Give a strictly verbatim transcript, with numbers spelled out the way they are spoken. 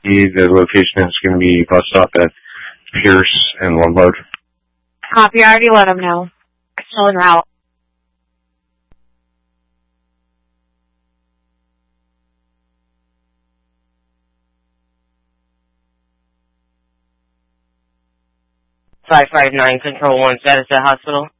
The location is going to be bus stop at Pierce and Lombard. Copy, I already let them know. Still en route. five five nine, Control one, status at hospital.